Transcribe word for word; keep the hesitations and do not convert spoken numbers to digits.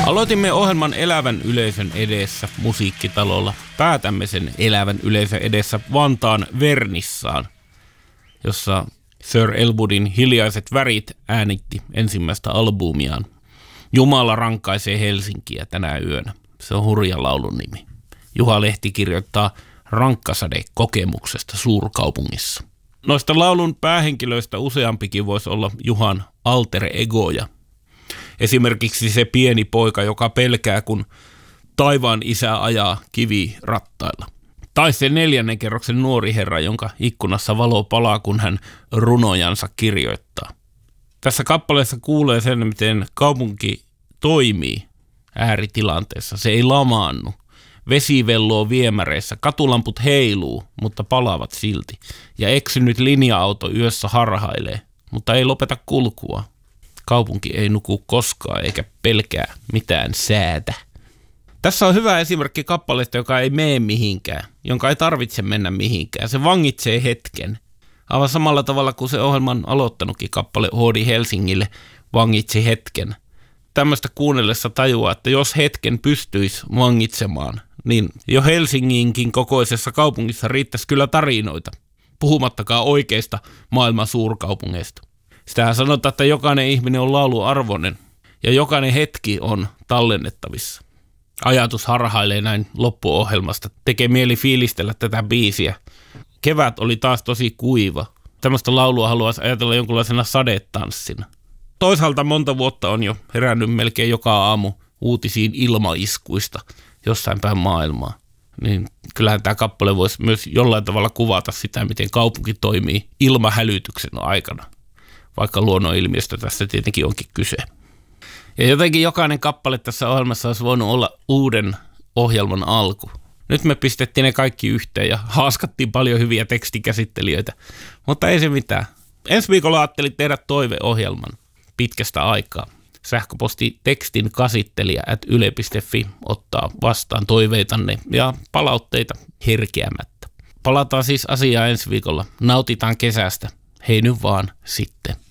Aloitimme ohjelman elävän yleisön edessä musiikkitalolla. Päätämme sen elävän yleisön edessä Vantaan Vernissaan, jossa Sir Elwoodin Hiljaiset värit äänitti ensimmäistä albumiaan. Jumala rankaisee Helsinkiä tänä yönä. Se on hurja laulun nimi. Juha Lehti kirjoittaa rankkasade kokemuksesta suurkaupungissa. Noista laulun päähenkilöistä useampikin voisi olla Juhan alter egoja. Esimerkiksi se pieni poika, joka pelkää, kun taivaan isä ajaa kivirattailla. Tai se neljännen kerroksen nuori herra, jonka ikkunassa valo palaa, kun hän runojansa kirjoittaa. Tässä kappaleessa kuulee sen, miten kaupunki toimii ääritilanteessa. Se ei lamaannu. Vesi velloo viemäreissä, katulamput heiluu, mutta palaavat silti. Ja eksynyt linja-auto yössä harhailee, mutta ei lopeta kulkua. Kaupunki ei nuku koskaan eikä pelkää mitään säätä. Tässä on hyvä esimerkki kappaleesta, joka ei mene mihinkään, jonka ei tarvitse mennä mihinkään. Se vangitsee hetken. Aivan samalla tavalla kuin se ohjelman aloittanutkin kappale Oodi Helsingille vangitsi hetken. Tämmöistä kuunnellessa tajuaa, että jos hetken pystyisi vangitsemaan, niin jo Helsinginkin kokoisessa kaupungissa riittäisi kyllä tarinoita, puhumattakaan oikeista maailman suurkaupungeista. Sitähän sanotaan, että jokainen ihminen on lauluarvoinen ja jokainen hetki on tallennettavissa. Ajatus harhailee näin loppuohjelmasta. Tekee mieli fiilistellä tätä biisiä. Kevät oli taas tosi kuiva. Tämmöistä laulua haluaisi ajatella jonkunlaisena sadetanssina. Toisaalta monta vuotta on jo herännyt melkein joka aamu uutisiin ilmaiskuista jossain päin maailmaa. Niin kyllähän tämä kappale voisi myös jollain tavalla kuvata sitä, miten kaupunki toimii ilmahälytyksen aikana. Vaikka luonnonilmiöstä tässä tietenkin onkin kyse. Ja jotenkin jokainen kappale tässä ohjelmassa olisi voinut olla uuden ohjelman alku. Nyt me pistettiin ne kaikki yhteen ja haaskattiin paljon hyviä tekstikäsittelijöitä, mutta ei se mitään. Ensi viikolla ajattelin tehdä toiveohjelman pitkästä aikaa. Sähköposti tekstin kasittelija at yle piste fi ottaa vastaan toiveitanne ja palautteita herkeämättä. Palataan siis asiaan ensi viikolla. Nautitaan kesästä. Hei nyt vaan sitten.